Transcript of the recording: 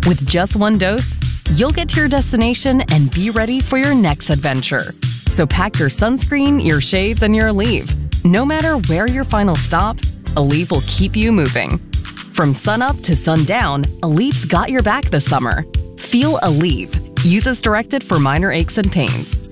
With just one dose, you'll get to your destination and be ready for your next adventure. So pack your sunscreen, your shades, and your Aleve. No matter where your final stop, Aleve will keep you moving. From sunup to sundown, Aleve's got your back this summer. Feel Aleve. Use as directed for minor aches and pains.